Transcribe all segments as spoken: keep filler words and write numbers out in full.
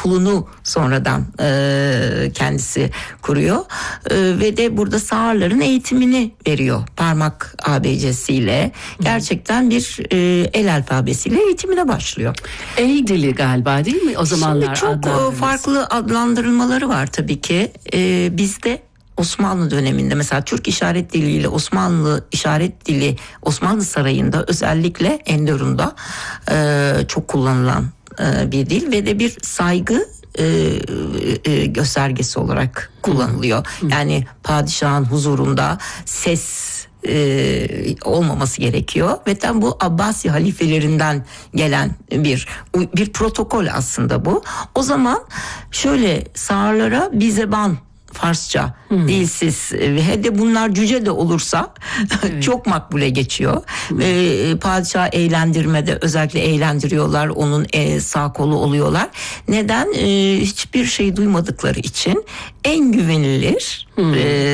okulunu sonradan e, kendisi kuruyor e, ve de burada sağırların eğitimini veriyor parmak A B C'siyle. Gerçekten bir e, el alfabesiyle eğitimine başlıyor. Ey dili galiba, değil mi o zamanlar? Şimdi çok farklı adlandırılmaları var tabii ki. E, bizde Osmanlı döneminde mesela Türk işaret dili ile Osmanlı işaret dili Osmanlı Sarayı'nda özellikle Enderun'da e, çok kullanılan e, bir dil ve de bir saygı e, e, göstergesi olarak kullanılıyor. Hı. Yani padişahın huzurunda ses Ee, olmaması gerekiyor ve tam bu Abbasi halifelerinden gelen bir bir protokol aslında bu. O zaman şöyle sağırlara bizeban Farsça, hmm. dilsiz ve de bunlar cüce de olursa evet. çok makbule geçiyor. Hmm. Ee, padişah eğlendirmede özellikle eğlendiriyorlar, onun e, sağ kolu oluyorlar. Neden? Ee, hiçbir şey duymadıkları için en güvenilir hmm.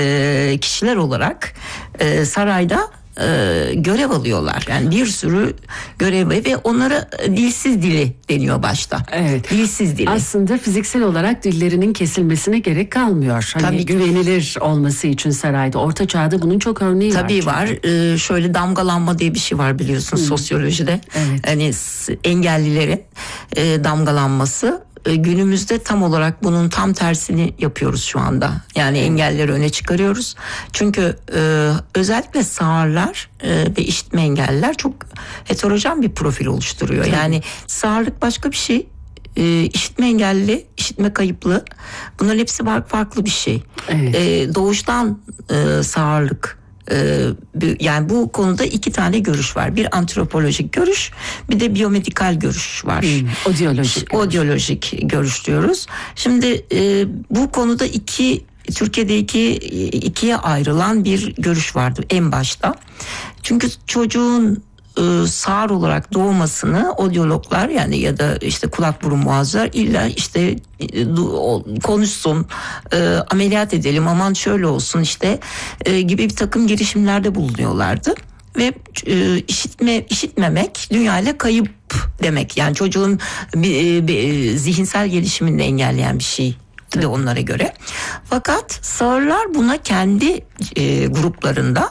e, kişiler olarak e, sarayda e, görev alıyorlar. Yani bir sürü görev ve onlara dilsiz dili deniyor başta. Evet. Dilsiz dili. Aslında fiziksel olarak dillerinin kesilmesine gerek kalmıyor. Hani Tabii güvenilir olması için sarayda. Orta Çağ'da bunun çok örneği Tabii var. Tabii var. Ee, şöyle damgalanma diye bir şey var biliyorsun hmm. sosyolojide. Evet. Hani engellilerin e, damgalanması. Günümüzde tam olarak bunun tam tersini yapıyoruz şu anda. Yani engelleri öne çıkarıyoruz. Çünkü e, özellikle sağırlar e, ve işitme engelliler çok heterojen bir profil oluşturuyor. Tabii. Yani sağırlık başka bir şey. E, işitme engelli, işitme kayıplı. Bunların hepsi farklı bir şey. Evet. E, doğuştan e, sağırlık. Ee, yani bu konuda iki tane görüş var. Bir antropolojik görüş, bir de biyomedikal görüş var. Hmm, odyolojik. Görüş. Odyolojik görüş diyoruz. Şimdi e, bu konuda iki Türkiye'de iki ikiye ayrılan bir görüş vardı en başta. Çünkü çocuğun e, sağır olarak doğmasını odyologlar yani ya da işte kulak burun boğazlar illa işte e, konuşsun, e, ameliyat edelim, aman şöyle olsun işte e, gibi bir takım girişimlerde bulunuyorlardı. Ve e, işitme işitmemek dünyayla kayıp demek. Yani çocuğun bir, bir, zihinsel gelişimini de engelleyen bir şey de onlara göre. Fakat sağırlar buna kendi e, gruplarında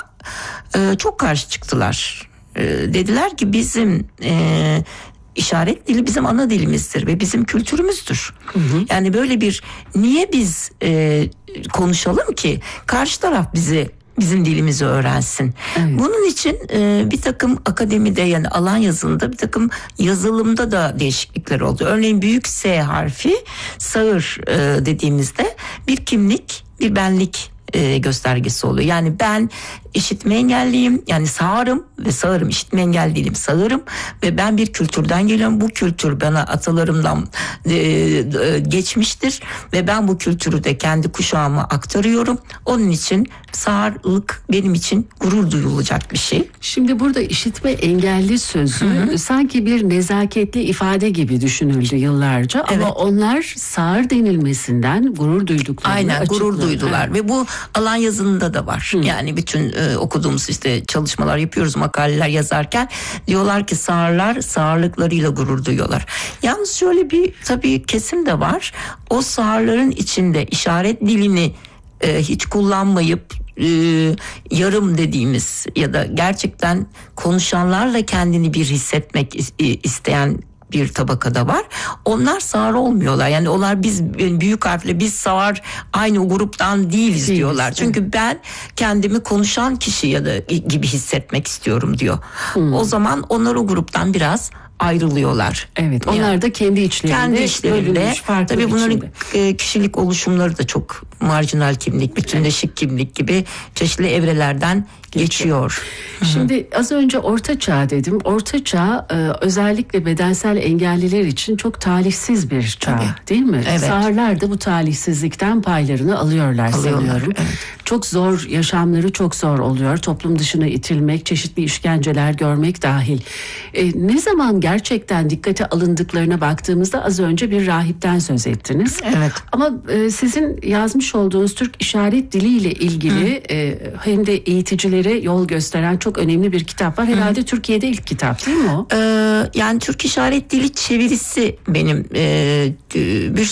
e, çok karşı çıktılar. E, dediler ki bizim e, işaret dili bizim ana dilimizdir ve bizim kültürümüzdür. Hı hı. Yani böyle bir niye biz e, konuşalım ki karşı taraf bizi bizim dilimizi öğrensin. Evet. Bunun için e, bir takım akademide yani alan yazılımda bir takım yazılımda da değişiklikler oldu. Örneğin büyük S harfi sağır e, dediğimizde bir kimlik, bir benlik e, göstergesi oluyor. Yani ben işitme engelliyim, yani sağırım ve sağırım, işitme engelli değilim, sağırım ve ben bir kültürden geliyorum. Bu kültür bana atalarımdan e, e, geçmiştir ve ben bu kültürü de kendi kuşağıma aktarıyorum. Onun için sağırlık benim için gurur duyulacak bir şey. Şimdi burada işitme engelli sözü Hı-hı. sanki bir nezaketli ifade gibi düşünüldü yıllarca evet. ama onlar sağır denilmesinden gurur duyduklarını Aynen açıkladı. Gurur duydular ha. Ve bu alan yazılımında da var. Hı. Yani bütün e, okuduğumuz işte çalışmalar yapıyoruz, makaleler yazarken diyorlar ki sağırlar sağırlıklarıyla gurur duyuyorlar. Yalnız şöyle bir tabii kesim de var. O sağırların içinde işaret dilini e, hiç kullanmayıp e, yarım dediğimiz ya da gerçekten konuşanlarla kendini bir hissetmek isteyen bir tabakada var. Onlar sağır olmuyorlar. Yani onlar biz büyük harfle biz sağır aynı o gruptan değiliz Değil, diyorlar. Evet. Çünkü ben kendimi konuşan kişi ya da gibi hissetmek istiyorum diyor. Hmm. O zaman onlar o gruptan biraz ayrılıyorlar. Evet. Onlar yani, da kendi içlerinde. Kendi içlerinde. Tabii bunların biçimde. Kişilik oluşumları da çok marjinal kimlik, bütünleşik evet. kimlik gibi çeşitli evrelerden geçiyor. Şimdi Hı-hı. az önce Orta Çağ dedim. Orta Çağ özellikle bedensel engelliler için çok talihsiz bir çağ Tabii. değil mi? Evet. Sağırlar da bu talihsizlikten paylarını alıyorlar, alıyorlar sanıyorum. Evet. Çok zor, yaşamları çok zor oluyor. Toplum dışına itilmek, çeşitli işkenceler görmek dahil. E, ne zaman gerçekten dikkate alındıklarına baktığımızda az önce bir rahipten söz ettiniz. Evet. Ama e, sizin yazmış olduğunuz Türk işaret diliyle ilgili e, hem de eğiticileri yol gösteren çok önemli bir kitap var. Herhalde Hı. Türkiye'de ilk kitap değil mi o? Ee, yani Türk işaret dili çevirisi benim e, bir